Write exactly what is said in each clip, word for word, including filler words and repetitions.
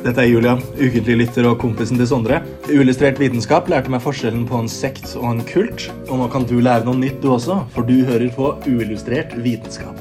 Dette er Julian, ukentlig lytter og kompisen til Sondre. Uillustrert vitenskap lærte meg forskjellen på en sekt og en kult, og nå kan du lære noe nytt du også, for du hører på Uillustrert vitenskap.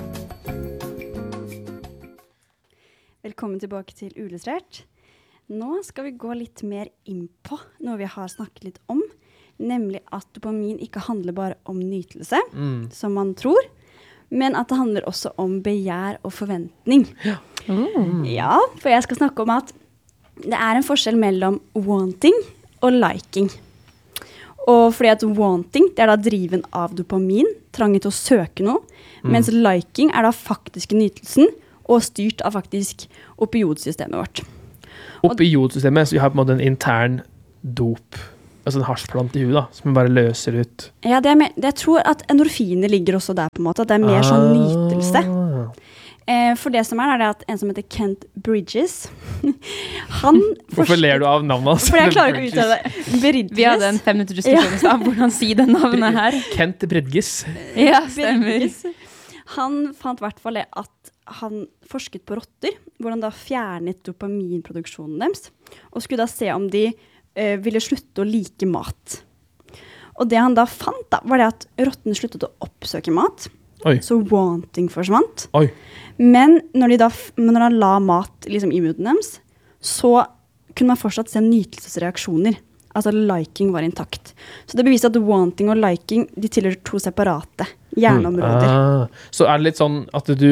Velkommen tilbake til Uillustrert. Nå skal vi gå litt mer inn på noe vi har snakket litt om, nemlig at dopamin ikke handler bare om nytelse, mm. som man tror, men at det handler også om begjær og forventning. Ja. Mm. Ja, for jeg skal snakke om at det er en forskjell mellom wanting og liking. Og fordi at wanting, det er da driven av dopamin, trangen til å søke noe, mm. mens liking er da faktiske nytelsen og styrt av faktisk opioidsystemet vårt. Opioidsystemet, så vi har på en måte en intern dop, altså en hasjplant i huet da, som vi bare løser ut. Ja, det er mer, det jeg tror at endorfiner ligger også der på en måte, at det er mer ah. sånn nytelse. Eh, for det som er, er det at en som heter Kent Bridges, han... Hvorfor ler du av navnet hans? For jeg klarer ikke å uttale det. Bridges. Vi hadde en fem minutter diskusjon ja. av hvordan si det navnet her. Kent Bridges. Ja, stemmer. Han fant i hvert fall det at han forsket på rotter, hvor han da fjernet dopaminproduksjonen deres, og skulle da se om de uh, ville slutte å like mat. Og det han da fant da, var det at rottene sluttet å oppsøke mat, Oi. Så wanting forsvant. Oi. Men når de da, når han la mat liksom, i munnen deres, så kunne man fortsatt se nytelsesreaksjoner. Altså liking var intakt. Så det beviser at wanting og liking, de tilhører to separate hjerneområder. Mm. Ah. Så er det litt sånn at du,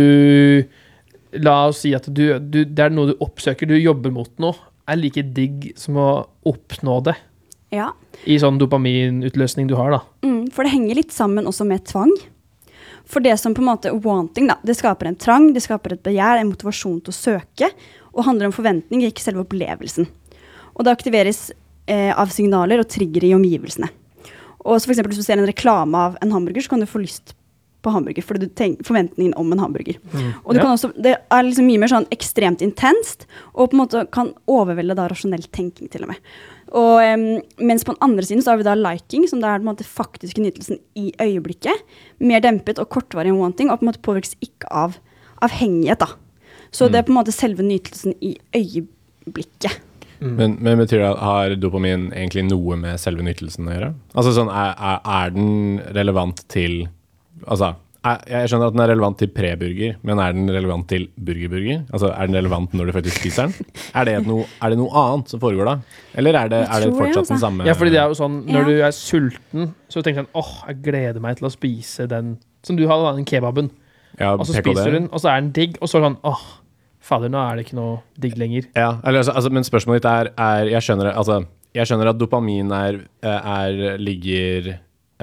la oss si at du, du, det er noe du oppsøker, du jobber mot noe, er like digg som å oppnå det. Ja. I sånn dopaminutløsning du har da. Mm, for det henger litt sammen også med tvang. For det som på en måte wanting da, det skaper en trang, det skaper et begjær, en motivasjon til å søke, og handler om forventning, ikke selve opplevelsen. Og det aktiveres eh, av signaler og trigger i omgivelsene. Og så for eksempel hvis du ser en reklame av en hamburger, så kan du få lyst på hamburger, fordi du tenker forventningen om en hamburger. Mm. Og du ja. kan også, det er liksom mye mer sånn ekstremt intenst, og på en måte kan overvelde da rasjonell tenking til og med. Og um, mens på den andre siden så har vi da liking, som da er på en måte faktiske nytelsen i øyeblikket, mer dempet og kortvarig enn wanting, og på en måte påvirkes ikke av avhengighet da. Så mm. det er på en måte selve nytelsen i øyeblikket. Mm. Men, men betyr det at har dopamin egentlig noe med selve nytelsen å gjøre? Altså sånn, er, er, er den relevant til, altså, er, jeg skjønner at den er relevant til preburger, men er den relevant til burgerburger? Altså, er den relevant når du faktisk spiser den? Er det noe, er det noe annet som foregår da? Eller er det, er det fortsatt den samme? Ja, fordi det er jo sånn, når ja. du er sulten, så tenker du sånn, åh, jeg gleder meg til å spise den, som du hadde, den kebaben. Ja, og så spiser du den, og så er den digg, og så er det sånn, åh, fader, nå er det ikke noe digg lenger. Ja, eller, altså, altså, men spørsmålet ditt er, er jeg, skjønner, altså, jeg skjønner at dopamin er, er ligger...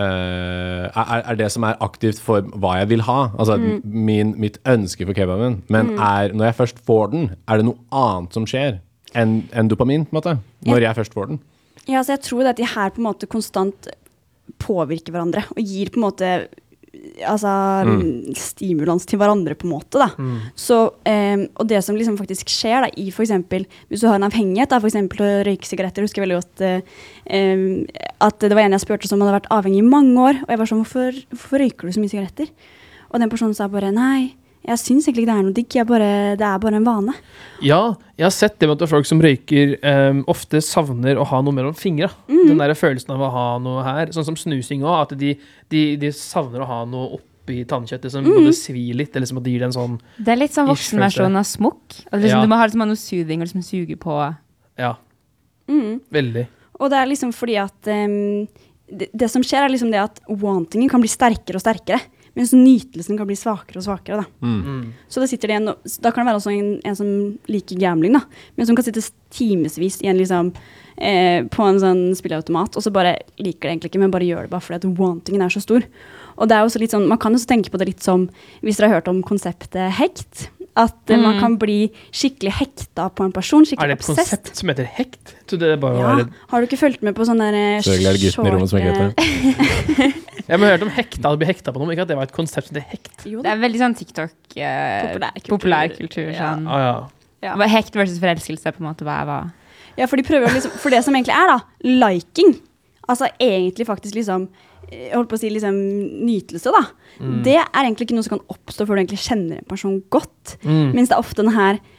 Uh, er, er det som er aktivt for hva jeg vil ha, altså mm. min, mitt ønske for kebaben, men mm. er, når jeg først får den, er det noe annet som skjer enn en dopamin, på en måte, når ja. jeg først får den? Ja, altså jeg tror at de her på en måte konstant påvirker hverandre, og gir på en måte altså, mm. stimulans til hverandre på en måte da. Mm. Så, um, og det som liksom faktisk skjer da, i for eksempel, hvis du har en avhengighet da, for eksempel å røyke sigaretter, husker jeg veldig godt uh, um, at det var en jeg spurte som hadde vært avhengig i mange år, og jeg var sånn, hvorfor, hvorfor røyker du så mye sigaretter? Og den personen sa bare, nei, jeg synes egentlig ikke det er noe digg, jeg bare, det er bare en vane. Ja, jeg har sett det med at folk som røyker um, ofte savner å ha noe mellom fingre. Mm. Den der følelsen av å ha noe her, sånn som snusing også, at de, de, de savner å ha noe oppi tannkjøttet som mm. både svir litt, eller som at de gir det en sånn... Det er litt sånn voksenversjon av smokk. Liksom, ja. Du må ha liksom, noe soothing og liksom suge på... Ja, mm. veldig. Og det er liksom fordi at um, det, det som skjer er liksom det at wantingen kan bli sterkere og sterkere, mens nytelsen kan bli svakere og svakere da. Mm. Så det sitter det en, da kan det være også en, en som liker gambling da, men som kan sitte timesvis i en liksom, eh, på en sånn spilleautomat, og så bare liker det egentlig ikke, men bare gjør det bare fordi at wantingen er så stor. Og det er også litt sånn, man kan også tenke på det litt som, hvis dere har hørt om konseptet hekt, at mm. man kan bli skikkelig hekta på en person, skikkelig obsessed. Er det et konsept som heter hekt? Det bare ja, være... har du ikke fulgt med på sånne der... Så er det gutten i rommet som ikke heter det. Jeg har hørt om hekta, å bli hekta på noe, ikke at det var et konsept som heter hekt. Jo, det er veldig sånn TikTok, eh, populærkultur. Populærkultur sånn. Ja. Ah, ja. Ja. Hekt versus forelskelse på en måte, hva er hva? Ja, for de prøver liksom, for det som egentlig er da, liking, altså egentlig faktisk liksom, jeg holdt på å si liksom nytelse da, mm. det er egentlig ikke noe som kan oppstå før du egentlig kjenner en person godt, mm. mens det er ofte den her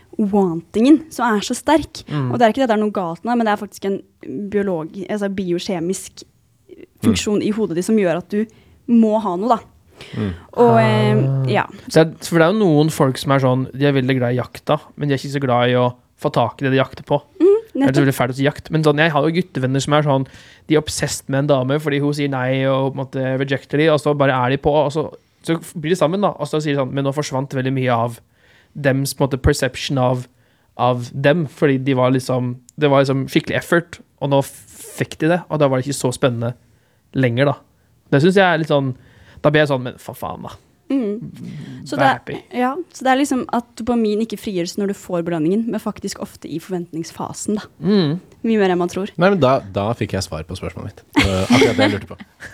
wantingen som er så sterk. Mm. Og det er ikke det det er noe galt med, men det er faktisk en biolog, altså biokjemisk funksjon mm. i hodet ditt som gjør at du må ha noe, da. Mm. Og, eh, ja. Så det, for det er jo noen folk som er sånn, de er veldig glad i jakta, men de er ikke så glad i å få tak i det de jakter på. Mm, det er så veldig fælt å si jakt. Men sånn, jeg har jo guttevenner som er sånn, de er obsessed med en dame fordi hun sier nei og på en måte rejecter de, og så bare er de på, og så, så blir de sammen da, og så sier de sånn, men nå forsvant veldig mye av dems på en måte perception av, av dem, fordi de var liksom, det var liksom skikkelig effort, og nå fikk de det, og da var det ikke så spennende lenger da. Det synes jeg er litt sånn, da blir jeg sånn, men for faen da. Mm. Så, det, ja, så det er liksom at dopamin ikke frigjøres når du får belønningen, men faktisk ofte i forventningsfasen da. Mm. Mye mer enn man tror. Nei, men da, da fikk jeg svar på spørsmålet mitt. Uh, akkurat det jeg lurte på.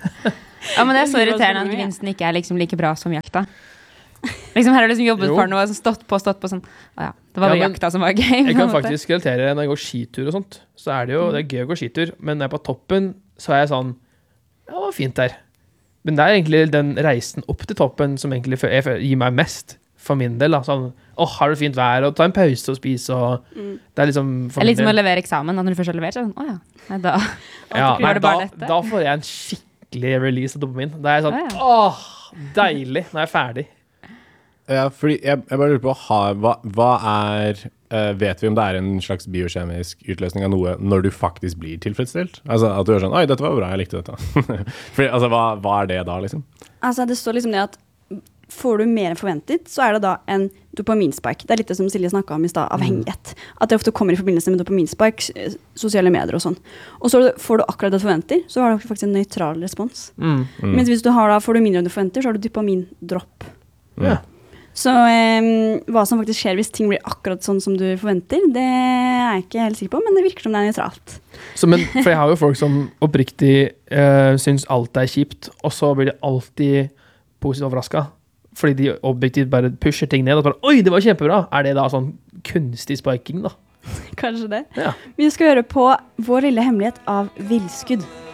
Ja, men det er så irriterende at gevinsten ikke er liksom like bra som jakta. Liksom her har du liksom jobbet jo. for noe, stått på, stått på sånn, å ja, det var bare ja, jakta som var gøy. Jeg kan faktisk relatere når jeg går skitur og sånt, så er det jo, det er gøy å gå skitur, men når jeg er på toppen, så er jeg sånn, ja, det var fint der. Men det er egentlig den reisen opp til toppen som egentlig gir meg mest for min del. Da. Sånn, åh, har du fint vær, og ta en pause og spise, og mm. det er liksom... Det er litt som å levere eksamen, at når du først har levert, så er det sånn, åh ja, nei, da, ja, nei, da, da får jeg en skikkelig release av dopamin. Da er jeg sånn, ah, ja. åh, deilig, nå er jeg ferdig. Ja, fordi jeg, jeg bare lurer på, hva, hva er, uh, vet vi om det er en slags biokjemisk utløsning av noe når du faktisk blir tilfredsstilt? Altså at du gjør sånn, oi, dette var bra, jeg likte dette. fordi, altså, hva, hva er det da, liksom? Altså, det står liksom det at får du mer enn forventet, så er det da en dopaminspike. Det er litt det som Silje snakket om i sted, avhengighet. At det ofte kommer i forbindelse med dopaminspike, sosiale medier og sånn. Og så får du akkurat det du forventer, så har du faktisk en nøytral respons. Mm. Mm. Mens hvis du har da, får du mindre enn du forventer, så har du dopamindropp. Ja. Så um, hva som faktisk skjer hvis ting blir akkurat sånn som du forventer, det er jeg ikke helt sikker på, men det virker som det er nøytralt. Så, men, for jeg har jo folk som oppriktig uh, synes alt er kjipt, og så blir de alltid positivt overrasket, fordi de objektivt bare pusher ting ned, og bare, oi, det var kjempebra! Er det da sånn kunstig spiking da? Kanskje det. Ja. Vi skal høre på Vår lille hemmelighet av Vilskudd.